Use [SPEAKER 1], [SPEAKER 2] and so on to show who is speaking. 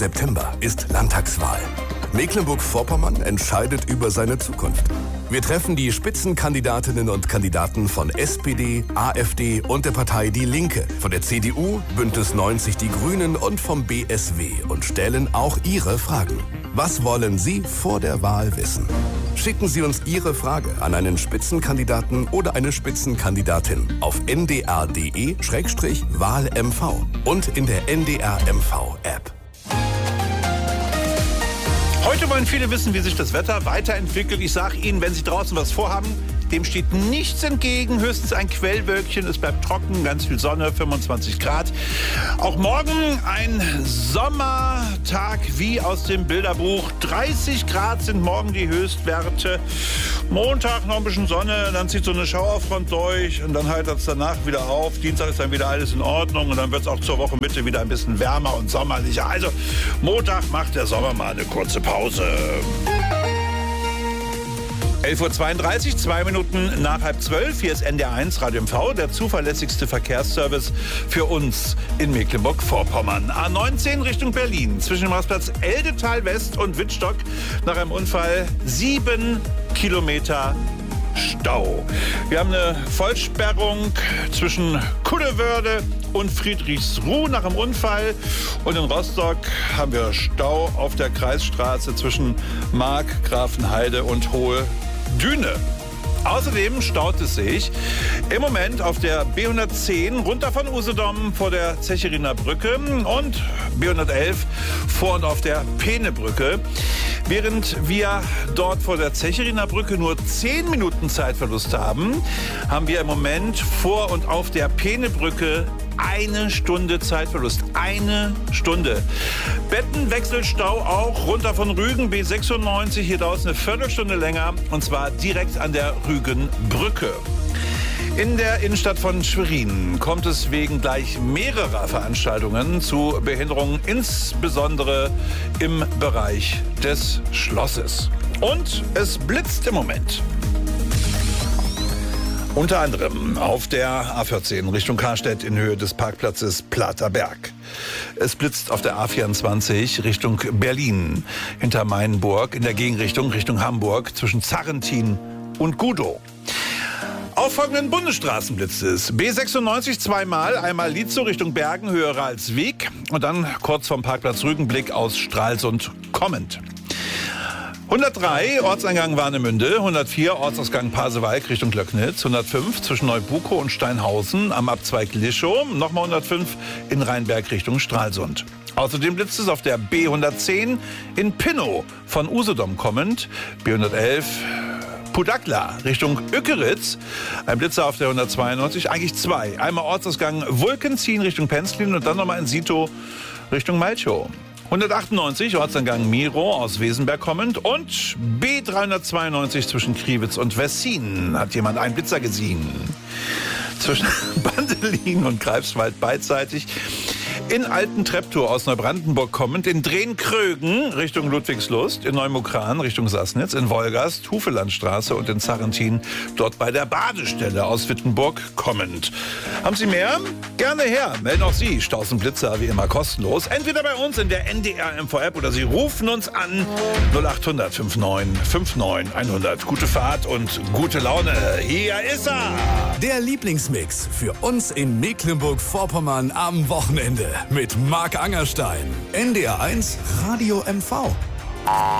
[SPEAKER 1] September ist Landtagswahl. Mecklenburg-Vorpommern entscheidet über seine Zukunft. Wir treffen die Spitzenkandidatinnen und Kandidaten von SPD, AfD und der Partei Die Linke, von der CDU, Bündnis 90 Die Grünen und vom BSW und stellen auch Ihre Fragen. Was wollen Sie vor der Wahl wissen? Schicken Sie uns Ihre Frage an einen Spitzenkandidaten oder eine Spitzenkandidatin auf ndr.de/wahlmv und in der NDR-MV-App.
[SPEAKER 2] Heute wollen viele wissen, wie sich das Wetter weiterentwickelt. Ich sage Ihnen, wenn Sie draußen was vorhaben, dem steht nichts entgegen, höchstens ein Quellwölkchen, es bleibt trocken, ganz viel Sonne, 25 Grad. Auch morgen ein Sommertag wie aus dem Bilderbuch. 30 Grad sind morgen die Höchstwerte. Montag noch ein bisschen Sonne, dann zieht so eine Schauerfront durch und dann heitert es danach wieder auf. Dienstag ist dann wieder alles in Ordnung und dann wird es auch zur Wochenmitte wieder ein bisschen wärmer und sommerlicher. Also Montag macht der Sommer mal eine kurze Pause. 11:32 Uhr, 2 Minuten nach 11:30. Hier ist NDR1 Radio MV, der zuverlässigste Verkehrsservice für uns in Mecklenburg-Vorpommern. A19 Richtung Berlin, zwischen dem Rastplatz Eldetal West und Wittstock nach einem Unfall 7 Kilometer Stau. Wir haben eine Vollsperrung zwischen Kuddewörde und Friedrichsruh nach dem Unfall. Und in Rostock haben wir Stau auf der Kreisstraße zwischen Mark, Grafenheide und Hohe Düne. Außerdem staut es sich im Moment auf der B110 runter von Usedom vor der Zechiriner Brücke und B111 vor und auf der Peenebrücke. Während wir dort vor der Zechiriner Brücke nur 10 Minuten Zeitverlust haben, haben wir im Moment vor und auf der Peenebrücke 1 Stunde Zeitverlust. 1 Stunde. Bettenwechselstau auch runter von Rügen, B96. Hier dauert es eine Viertelstunde länger und zwar direkt an der Rügenbrücke. In der Innenstadt von Schwerin kommt es wegen gleich mehrerer Veranstaltungen zu Behinderungen, insbesondere im Bereich des Schlosses. Und es blitzt im Moment. Unter anderem auf der A14 Richtung Karstedt in Höhe des Parkplatzes Plater Berg. Es blitzt auf der A24 Richtung Berlin hinter Mainburg in der Gegenrichtung Richtung Hamburg zwischen Zarrentin und Gudow. Auf folgenden Bundesstraßen blitzt es. B96 zweimal, einmal Lietzow Richtung Bergen, Höhe Ralsweg und dann kurz vom Parkplatz Rügenblick aus Stralsund kommend. 103 Ortseingang Warnemünde, 104 Ortsausgang Pasewalk Richtung Löcknitz, 105 zwischen Neubukow und Steinhausen am Abzweig Lischow, nochmal 105 in Rheinberg Richtung Stralsund. Außerdem blitzt es auf der B110 in Pinnow von Usedom kommend, B111 Pudakla Richtung Ückeritz, ein Blitzer auf der 192, eigentlich 2. Einmal Ortsausgang Wulkenzien Richtung Penzlin und dann nochmal in Sito Richtung Malchow. 198 Ortseingang Miro aus Wesenberg kommend und B392 zwischen Kriwitz und Wessin hat jemand einen Blitzer gesehen. Zwischen Bandelin und Greifswald beidseitig. In Alten-Treptow aus Neubrandenburg kommend, in Drehn-Krögen Richtung Ludwigslust, in Neumukran Richtung Sassnitz, in Wolgast, Hufelandstraße und in Zarrentin dort bei der Badestelle aus Wittenburg kommend. Haben Sie mehr? Gerne her. Melden auch Sie Staus und Blitzer wie immer kostenlos. Entweder bei uns in der NDR-MV-App oder Sie rufen uns an 0800 59 59 100. Gute Fahrt und gute Laune. Hier ist er.
[SPEAKER 1] Der Lieblingsmix für uns in Mecklenburg-Vorpommern am Wochenende mit Marc Angerstein. NDR1 Radio MV.